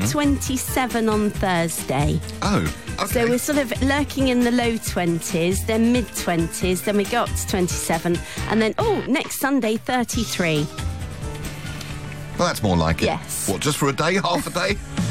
27 on Thursday. Oh, okay. So we're sort of lurking in the low 20s, then mid-20s, then we go up to 27, and then, next Sunday, 33. Well, that's more like it. Yes. What, just for a day, half a day?